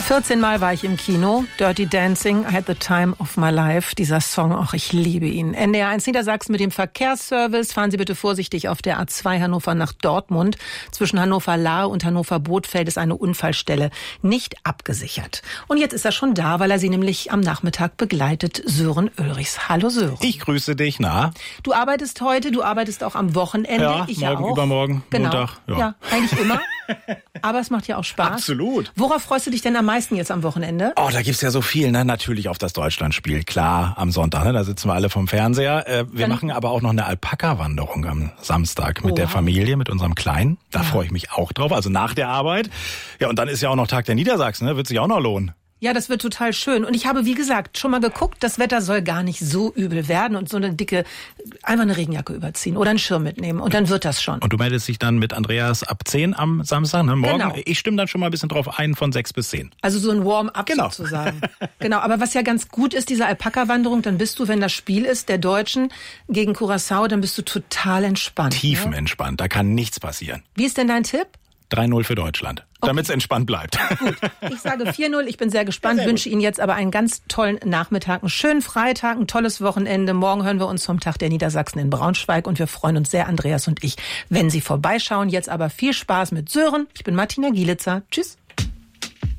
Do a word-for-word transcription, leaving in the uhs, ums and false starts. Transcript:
vierzehn Mal war ich im Kino. Dirty Dancing, I had the time of my life. Dieser Song, auch ich liebe ihn. N D R eins Niedersachsen mit dem Verkehrsservice. Fahren Sie bitte vorsichtig auf der A zwei Hannover nach Dortmund. Zwischen Hannover-Lahe und Hannover-Bothfeld ist eine Unfallstelle nicht abgesichert. Und jetzt ist er schon da, weil er Sie nämlich am Nachmittag begleitet. Sören Ulrichs. Hallo Sören. Ich grüße dich, na? Du arbeitest heute, du arbeitest auch am Wochenende. Ja, ich morgen, auch. übermorgen, genau. Montag. Ja. ja, eigentlich immer. Aber es macht ja auch Spaß. Absolut. Worauf freust du dich denn am meisten jetzt am Wochenende? Oh, da gibt's ja so viel, ne? Natürlich auf das Deutschlandspiel, klar, am Sonntag, ne? Da sitzen wir alle vom Fernseher. Äh, wir Dann machen aber auch noch eine Alpaka-Wanderung am Samstag mit oh. der Familie, mit unserem Kleinen. Da ja. freue ich mich auch drauf, also nach der Arbeit. Ja, und dann ist ja auch noch Tag der Niedersachsen, ne? Wird sich auch noch lohnen. Ja, das wird total schön. Und ich habe, wie gesagt, schon mal geguckt, das Wetter soll gar nicht so übel werden und so eine dicke, einfach eine Regenjacke überziehen oder einen Schirm mitnehmen und dann wird das schon. Und du meldest dich dann mit Andreas ab zehn am Samstag, ne? Morgen. Genau. Ich stimme dann schon mal ein bisschen drauf ein von sechs bis zehn. Also so ein Warm-up genau. sozusagen. Genau, aber was ja ganz gut ist, diese Alpaka-Wanderung, dann bist du, wenn das Spiel ist, der Deutschen gegen Curaçao, dann bist du total entspannt. Tiefenentspannt, ne? Da kann nichts passieren. Wie ist denn dein Tipp? drei null für Deutschland, okay. Damit es entspannt bleibt. Gut, ich sage vier null, ich bin sehr gespannt, ja, sehr wünsche Ihnen jetzt aber einen ganz tollen Nachmittag, einen schönen Freitag, ein tolles Wochenende. Morgen hören wir uns vom Tag der Niedersachsen in Braunschweig und wir freuen uns sehr, Andreas und ich, wenn Sie vorbeischauen. Jetzt aber viel Spaß mit Sören. Ich bin Martina Gielitzer. Tschüss.